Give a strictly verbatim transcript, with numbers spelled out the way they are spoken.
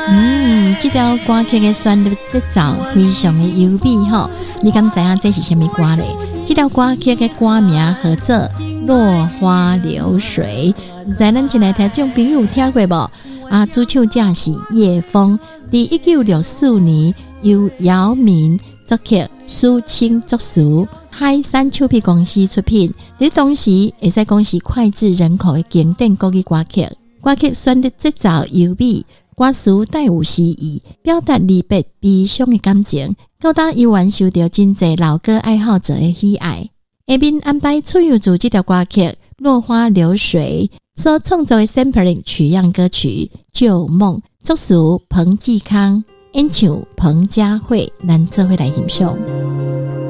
嗯，这条歌曲的旋律节奏非常的优美吼，你敢知影这是什么歌呢？这条歌曲的歌名叫做《落花流水》，在咱前来听众朋友听过无？啊，主唱者是叶枫，在一九六四年由姚明作曲、苏青作词，海山唱片公司出品。在当时，会使讲是脍炙人口的经典国语歌曲。歌曲旋律节奏优美，歌词带有诗意，表达离别悲伤的感情，到达依然受到真侪老歌爱好者的喜爱。下面安排出由自这条歌曲《落花流水》所创作的 sampling 取样歌曲《旧梦》，作词彭季康，演唱彭佳慧，咱做伙来欣赏。